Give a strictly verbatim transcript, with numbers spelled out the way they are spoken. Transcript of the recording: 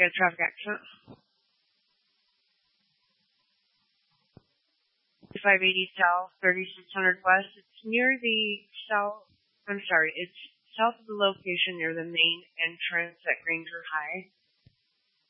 get a traffic accident. five eighty South, thirty-six hundred West. It's near the south, I'm sorry, it's south of the location near the main entrance at Granger High.